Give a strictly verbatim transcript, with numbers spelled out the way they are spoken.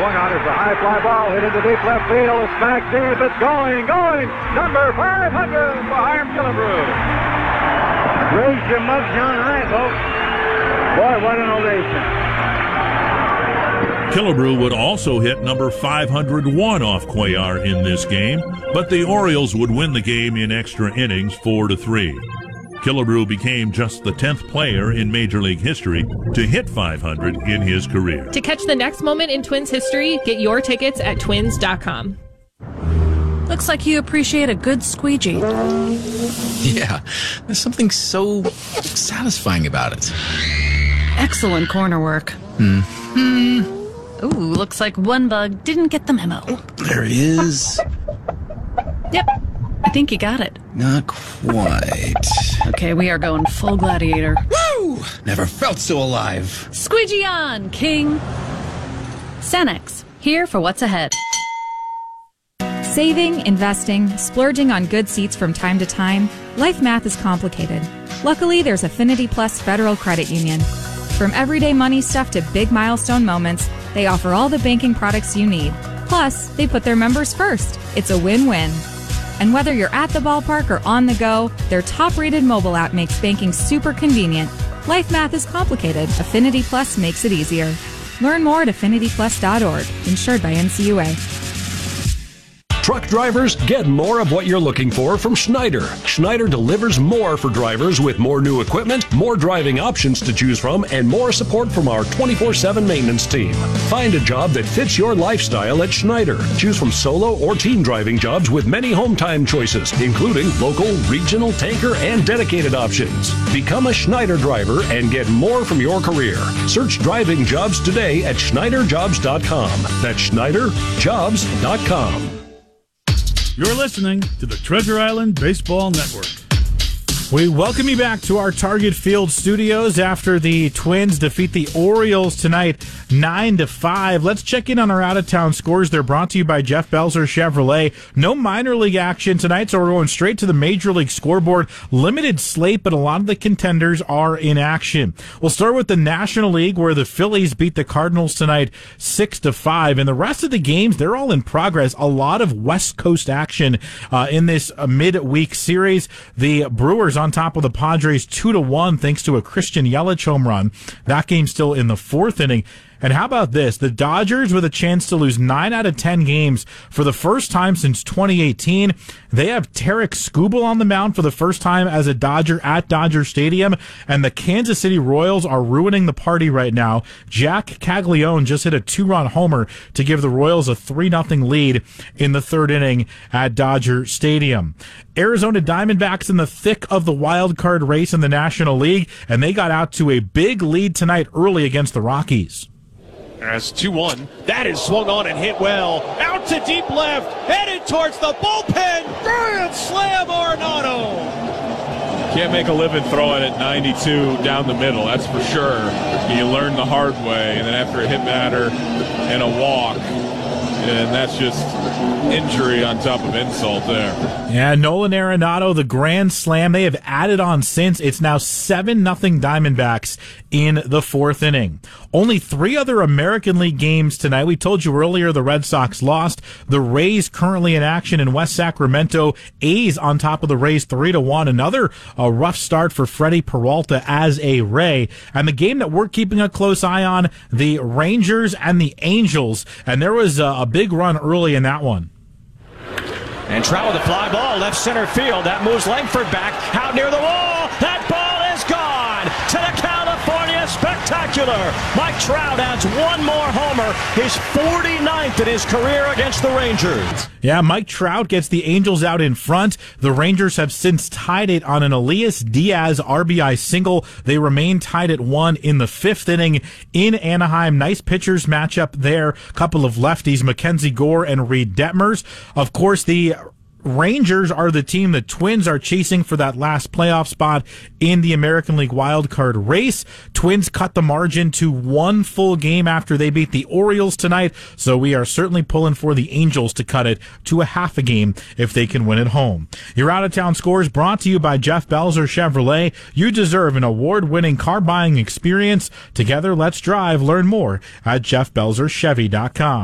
swung on. It's a high fly ball hit into deep left field. It's back deep. It's going, going. Number five hundred for Hiram Killebrew. Raise your mugs on high, folks. Boy, what an ovation. Killebrew would also hit number five hundred one off Cuellar in this game, but the Orioles would win the game in extra innings four to three. Killebrew became just the tenth player in Major League history to hit five hundred in his career. To catch the next moment in Twins history, get your tickets at twins dot com. Looks like you appreciate a good squeegee. Yeah, there's something so satisfying about it. Excellent corner work. Hmm. Ooh, looks like one bug didn't get the memo. Oh, there he is. Yep, I think you got it. Not quite. Okay, we are going full gladiator. Woo! Never felt so alive. Squeegee on, King. Cenex, here for what's ahead. Saving, investing, splurging on good seats from time to time, life math is complicated. Luckily, there's Affinity Plus Federal Credit Union. From everyday money stuff to big milestone moments, they offer all the banking products you need. Plus, they put their members first. It's a win-win. And whether you're at the ballpark or on the go, their top-rated mobile app makes banking super convenient. Life math is complicated. Affinity Plus makes it easier. Learn more at affinity plus dot org. Insured by N C U A. Truck drivers, get more of what you're looking for from Schneider. Schneider delivers more for drivers with more new equipment, more driving options to choose from, and more support from our twenty-four seven maintenance team. Find a job that fits your lifestyle at Schneider. Choose from solo or team driving jobs with many home time choices, including local, regional, tanker, and dedicated options. Become a Schneider driver and get more from your career. Search driving jobs today at schneider jobs dot com. That's schneider jobs dot com. You're listening to the Treasure Island Baseball Network. We welcome you back to our Target Field studios after the Twins defeat the Orioles tonight, nine to five. Let's check in on our out-of-town scores. They're brought to you by Jeff Belzer Chevrolet. No minor league action tonight, so we're going straight to the Major League scoreboard. Limited slate, but a lot of the contenders are in action. We'll start with the National League, where the Phillies beat the Cardinals tonight, six to five. And the rest of the games, they're all in progress. A lot of West Coast action uh, in this uh, midweek series. The Brewers on top of the Padres two to one thanks to a Christian Yelich home run. That game's still in the fourth inning. And how about this? The Dodgers with a chance to lose nine out of ten games for the first time since twenty eighteen. They have Tarek Skubal on the mound for the first time as a Dodger at Dodger Stadium. And the Kansas City Royals are ruining the party right now. Jack Caglione just hit a two-run homer to give the Royals a three nothing lead in the third inning at Dodger Stadium. Arizona Diamondbacks in the thick of the wild card race in the National League, and they got out to a big lead tonight early against the Rockies. As two one, that is swung on and hit well. Out to deep left, headed towards the bullpen. Grand slam, Arenado. Can't make a living throwing at ninety-two down the middle, that's for sure. You learn the hard way, and then after a hit batter and a walk, and that's just injury on top of insult there. Yeah, Nolan Arenado, the grand slam. They have added on since. It's now seven nothing Diamondbacks in the fourth inning. Only three other American League games tonight. We told you earlier the Red Sox lost. The Rays currently in action in West Sacramento. A's on top of the Rays three to one. Another uh, rough start for Freddie Peralta as a Ray. And the game that we're keeping a close eye on, the Rangers and the Angels. And there was a, a big run early in that one. And Trout with a fly ball, left center field. That moves Langford back, out near the wall. That ball is gone to the California Spectacular. Mike Trout adds one more homer, his forty-ninth in his career against the Rangers. Yeah, Mike Trout gets the Angels out in front. The Rangers have since tied it on an Elias Diaz R B I single. They remain tied at one in the fifth inning in Anaheim. Nice pitchers matchup there. Couple of lefties, Mackenzie Gore and Reed Detmers. Of course, the Rangers are the team the Twins are chasing for that last playoff spot in the American League wildcard race. Twins cut the margin to one full game after they beat the Orioles tonight, so we are certainly pulling for the Angels to cut it to a half a game if they can win at home. Your out-of-town scores brought to you by Jeff Belzer Chevrolet. You deserve an award-winning car buying experience. Together, let's drive. Learn more at jeff belzer chevy dot com.